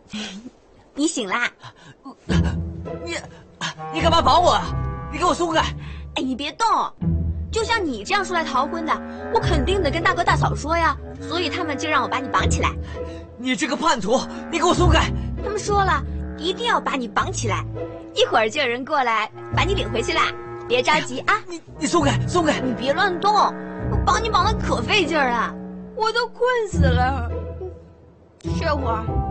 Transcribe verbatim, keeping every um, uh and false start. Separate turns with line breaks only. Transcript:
你醒啦？
你你干嘛绑我啊？你给我松开！
哎，你别动！就像你这样出来逃婚的，我肯定得跟大哥大嫂说呀。所以他们就让我把你绑起来。
你这个叛徒！你给我松开！
他们说了，一定要把你绑起来，一会儿就有人过来把你领回去啦。别着急啊！
你你松开，松开！
你别乱动，我绑你绑的可费劲儿了，我都困死了。歇会儿。